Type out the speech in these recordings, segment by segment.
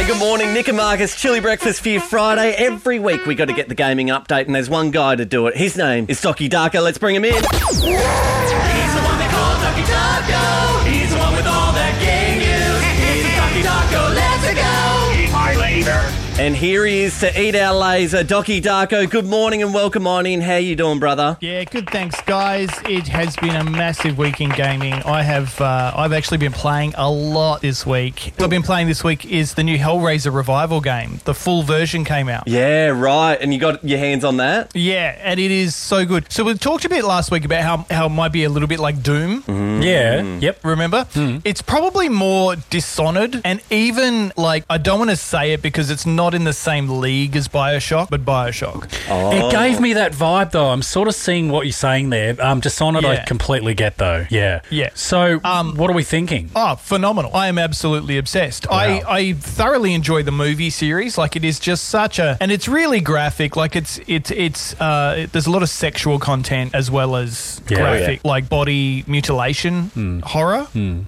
Hey, good morning. Nick and Marcus, Chili Breakfast for you Friday. Every week we got to get the gaming update, and there's one guy to do it. His name is Docky Darko. Let's bring him in. He's the one they call Docky Darko. He's the one with all that game news. He's Docky Darko. Let's go. Eat my laser. And here he is to eat our laser. Docky Darko, good morning and welcome on in. How you doing, brother? Yeah, good, thanks, guys. It has been a massive week in gaming. I've actually been playing a lot this week. What I've been playing this week is the new Hellraiser Revival game. The full version came out. Yeah, right. And you got your hands on that? Yeah, and it is so good. So we talked a bit last week about how it might be a little bit like Doom. Yeah, yep. Remember? It's probably more Dishonored, and even, like, I don't want to say it because it's not in the same league as BioShock, but BioShock. It gave me that vibe, though. I'm sort of seeing what you're saying there. Dishonored, I Yeah. completely get, though. Yeah. Yeah. So, what are we thinking? Oh, phenomenal. I am absolutely obsessed. I thoroughly enjoy the movie series. Like, it is just such a... And it's really graphic. Like, there's a lot of sexual content as well as graphic, like body mutilation horror.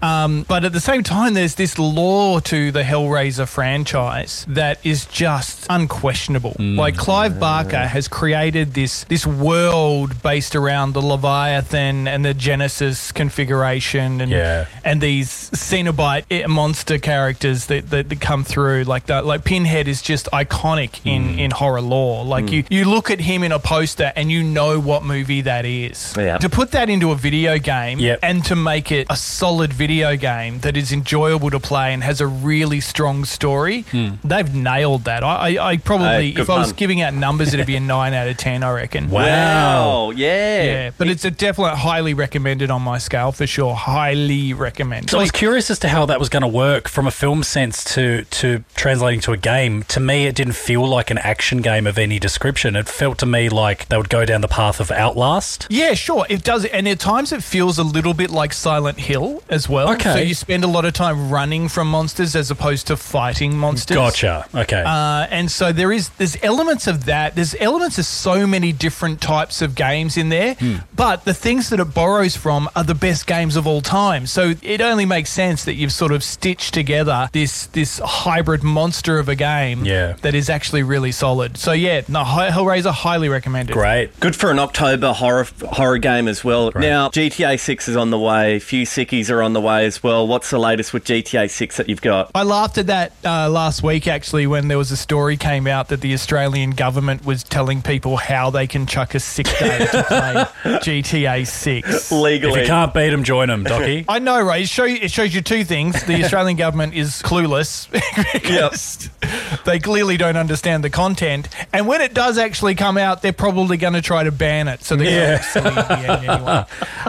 But at the same time, there's this lore to the Hellraiser franchise that is just unquestionable. Like, Clive Barker has created this world based around the Leviathan and the Genesis configuration and these Cenobite monster characters that come through. Like Pinhead is just iconic in horror lore. Like you look at him in a poster and you know what movie that is. Yeah. To put that into a video game and to make it a solid video game that is enjoyable to play and has a really strong story, they've nailed that. I probably, if I was giving out numbers, it'd be a 9 out of 10, I reckon. Wow. Yeah. But it's a definite highly recommended on my scale for sure. Highly recommended. So I was curious as to how that was going to work from a film sense to translating to a game. To me, it didn't feel like an action game of any description. It felt to me like they would go down the path of Outlast. Yeah, sure. It does. And at times it feels a little bit like Silent Hill as well. Okay. So you spend a lot of time running from monsters as opposed to fighting monsters. Gotcha. Okay. And so there's elements of that. There's elements of so many different types of games in there. But the things that it borrows from are the best games of all time. So it only makes sense that you've sort of stitched together this hybrid monster of a game that is actually really solid. So yeah, no, Hellraiser, highly recommended. Great. Good for an October horror game as well. Great. Now, GTA 6 is on the way. A few sickies are on the way as well. What's the latest with GTA 6 that you've got? I laughed at that last week, actually, when there was a story came out that the Australian government was telling people how they can chuck a sick day to play GTA 6. Legally. If you can't beat them, join them, Docky. I know, right? It shows you two things. The Australian government is clueless because they clearly don't understand the content. And when it does actually come out, they're probably going to try to ban it. So they're silly in the end anyway.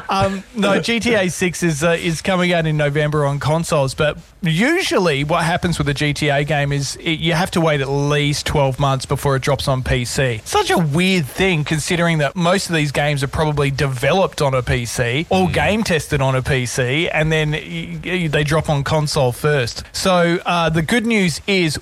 No, GTA 6 is coming out in November on consoles, but usually what happens with a GTA game is you have to wait at least 12 months before it drops on PC. Such a weird thing, considering that most of these games are probably developed on a PC or game tested on a PC, and then they drop on console first. So the good news is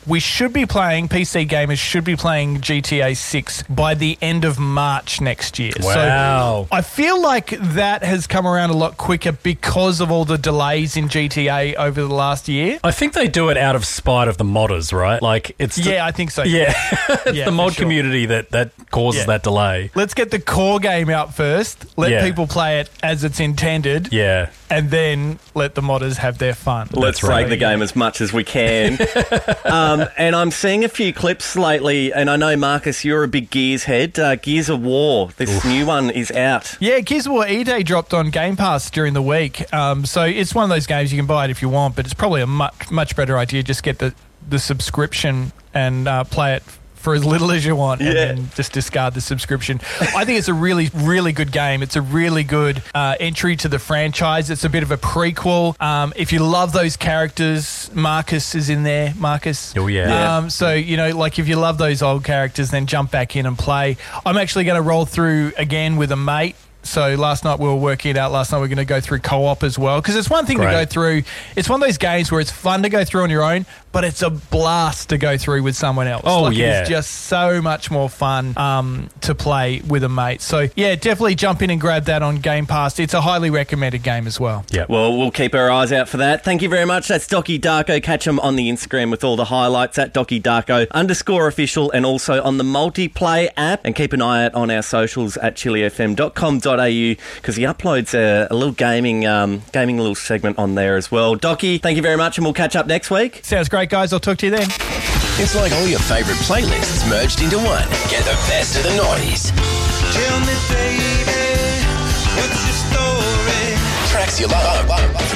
PC gamers should be playing GTA 6 by the end of March next year. Wow. So I feel like that has come around a lot quicker because of all the delays in GTA over the last year. I think they do it out of spite of the modders, right? Like it's I think so. Yeah, it's the mod sure. community that causes that delay. Let's get the core game out first. Let people play it as it's intended. Yeah. And then let the modders have their fun. Let's break the game as much as we can. And I'm seeing a few clips lately, and I know, Marcus, you're a big Gears head. Gears of War, this new one is out. Yeah, Gears of War E-Day dropped on Game Pass during the week. So it's one of those games you can buy it if you want, but it's probably a much better idea. Just get the subscription and play it for as little as you want and then just discard the subscription. I think it's a really, really good game. It's a really good entry to the franchise. It's a bit of a prequel. If you love those characters, Marcus is in there. Marcus. Oh, yeah. So, like if you love those old characters, then jump back in and play. I'm actually going to roll through again with a mate. So last night we were working it out. Last night we're going to go through co-op as well, because it's one thing to go through. It's one of those games where it's fun to go through on your own, but it's a blast to go through with someone else. Oh, yeah. It's just so much more fun to play with a mate. So, yeah, definitely jump in and grab that on Game Pass. It's a highly recommended game as well. Yeah. Well, we'll keep our eyes out for that. Thank you very much. That's Docky Darko. Catch him on the Instagram with all the highlights at Docky Darko _official and also on the Multiplay app. And keep an eye out on our socials at chilifm.com.au because he uploads a little gaming little segment on there as well. Docky, thank you very much and we'll catch up next week. Sounds great, guys. I'll talk to you then. It's like all your favourite playlists merged into one. Get the best of the noughties. Tell me, baby, what's your story? Tracks you love.